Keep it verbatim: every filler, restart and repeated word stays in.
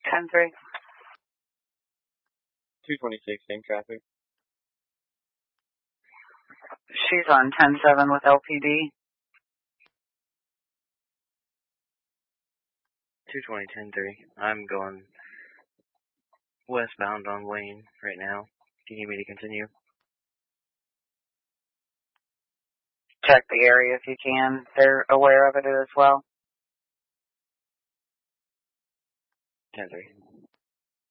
ten three. two twenty-six, same traffic. She's on ten seven with L P D. two twenty, ten three. I'm going westbound on Wayne right now. Do you need me to continue? Check the area if you can. They're aware of it as well. ten three.